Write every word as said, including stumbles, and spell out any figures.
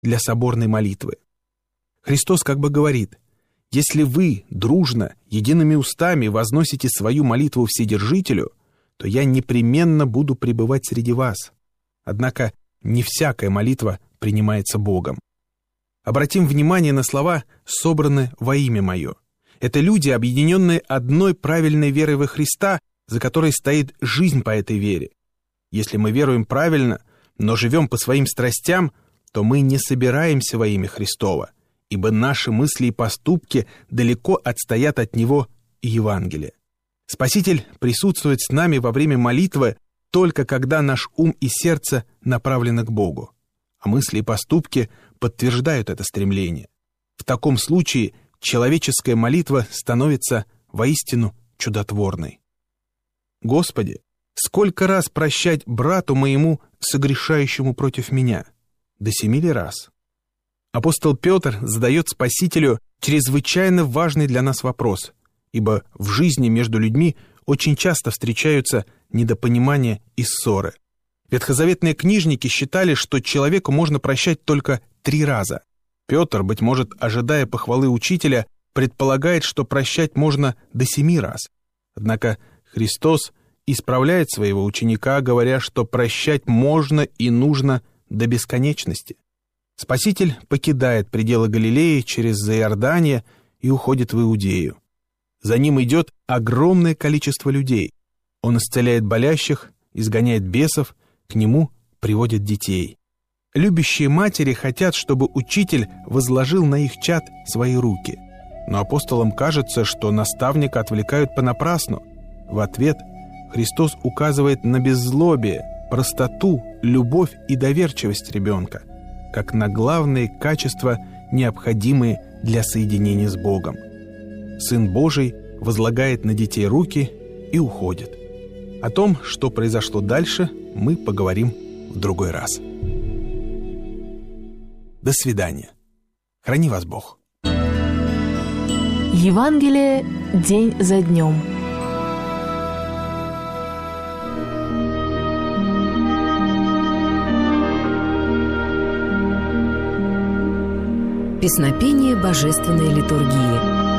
для соборной молитвы. Христос как бы говорит: «Если вы дружно, едиными устами возносите свою молитву Вседержителю, то я непременно буду пребывать среди вас». Однако не всякая молитва принимается Богом. Обратим внимание на слова «собраны во имя Мое». Это люди, объединенные одной правильной верой во Христа, за которой стоит жизнь по этой вере. Если мы веруем правильно, но живем по своим страстям, то мы не собираемся во имя Христова, ибо наши мысли и поступки далеко отстоят от Него и Евангелия. Спаситель присутствует с нами во время молитвы только когда наш ум и сердце направлены к Богу, а мысли и поступки подтверждают это стремление. В таком случае человеческая молитва становится воистину чудотворной. «Господи, сколько раз прощать брату моему, согрешающему против меня? До семи ли раз?» Апостол Петр задает Спасителю чрезвычайно важный для нас вопрос, ибо в жизни между людьми очень часто встречаются недопонимания и ссоры. Ветхозаветные книжники считали, что человеку можно прощать только три раза. Петр, быть может, ожидая похвалы учителя, предполагает, что прощать можно до семи раз. Однако Христос исправляет своего ученика, говоря, что прощать можно и нужно до бесконечности. Спаситель покидает пределы Галилеи через Заиордание и уходит в Иудею. За ним идет огромное количество людей. Он исцеляет болящих, изгоняет бесов, к нему приводят детей. Любящие матери хотят, чтобы учитель возложил на их чад свои руки. Но апостолам кажется, что наставника отвлекают понапрасну. В ответ Христос указывает на беззлобие, простоту, любовь и доверчивость ребенка, как на главные качества, необходимые для соединения с Богом. Сын Божий возлагает на детей руки и уходит. О том, что произошло дальше, мы поговорим в другой раз. До свидания. Храни вас Бог. Евангелие день за днем. Песнопение божественной литургии.